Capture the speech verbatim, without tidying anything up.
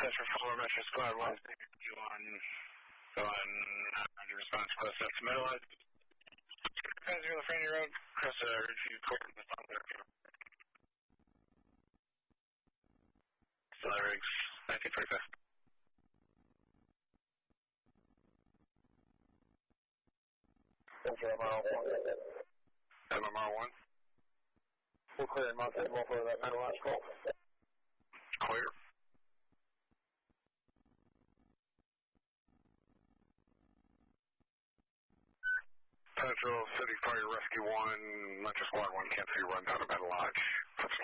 Central Florida Metro Squad one. You on, on uh, your response close up to middle. Pennsylvania Lafreniere Road, across the Ridgeview Court in the Thunder. Still rigs, nineteen forty-five. M M R one. We'll clear and mount table for that metal call. Clear. Central City Fire Rescue one, Metro Squad one, can't see runs out of Metal Lodge.